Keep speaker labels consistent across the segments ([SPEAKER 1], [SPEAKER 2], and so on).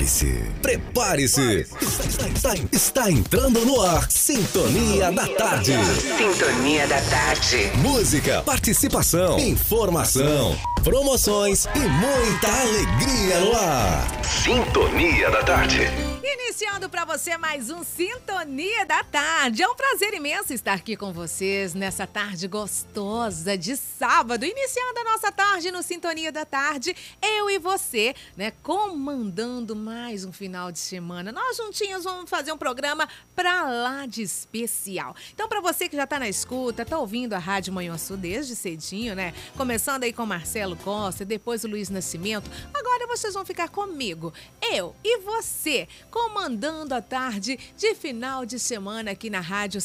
[SPEAKER 1] Prepare-se. Está entrando no ar. Sintonia da Tarde.
[SPEAKER 2] Sintonia da Tarde.
[SPEAKER 1] Música, participação, informação, promoções e muita alegria no ar. Sintonia da Tarde.
[SPEAKER 3] Iniciando para você mais um Sintonia da Tarde. É um prazer imenso estar aqui com vocês nessa tarde gostosa de sábado. Iniciando a nossa tarde no Sintonia da Tarde, eu e você, né, comandando mais um final de semana. Nós juntinhos vamos fazer um programa pra lá de especial. Então, para você que já tá na escuta, tá ouvindo a Rádio Manhuaçu desde cedinho, né? Começando aí com Marcelo Costa, depois o Luiz Nascimento. Agora vocês vão ficar comigo, eu e você, comandando a tarde de final de semana aqui na Rádio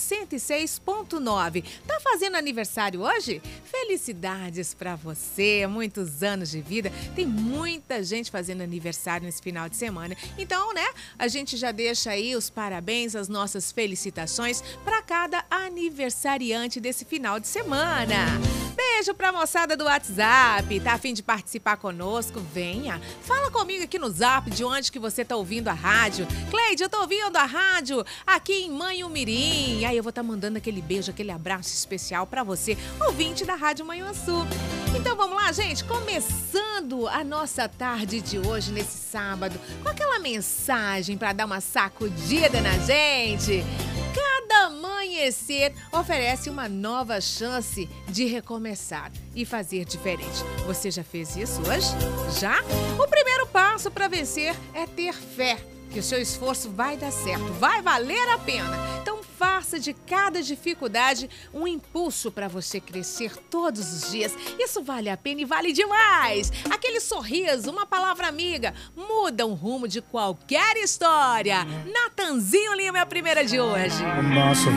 [SPEAKER 3] 106.9. Tá fazendo aniversário hoje? Felicidades pra você, muitos anos de vida. Tem muita gente fazendo aniversário nesse final de semana. Então, né, a gente já deixa aí os parabéns, as nossas felicitações para cada aniversariante desse final de semana. Beijo pra moçada do WhatsApp, tá a fim de participar conosco? Venha, fala comigo aqui no Zap de onde que você tá ouvindo a rádio. Cleide, eu tô ouvindo a rádio aqui em Manhumirim. Aí eu vou estar mandando aquele beijo, aquele abraço especial pra você, ouvinte da Rádio Manhuaçu. Então vamos lá, gente, começando a nossa tarde de hoje, nesse sábado, com aquela mensagem pra dar uma sacudida na gente. Cada amanhecer oferece uma nova chance de recomeçar e fazer diferente. Você já fez isso hoje? Já? O primeiro passo para vencer é ter fé que o seu esforço vai dar certo, vai valer a pena. Então faça de cada dificuldade um impulso para você crescer todos os dias. Isso vale a pena e vale demais. Aquele sorriso, uma palavra amiga, muda o rumo de qualquer história. Natanzinho Lima é a primeira de hoje.
[SPEAKER 4] Nossa,